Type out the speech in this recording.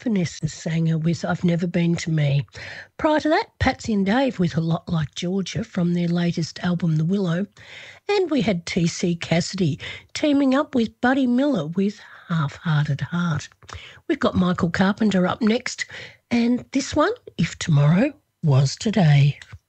Vanessa Sanger with I've Never Been to Me. Prior to that, Patsy and Dave with A Lot Like Georgia from their latest album, The Willow. And we had TC Cassidy teaming up with Buddy Miller with Half-Hearted Heart. We've got Michael Carpenter up next, and this one, If Tomorrow Was Today.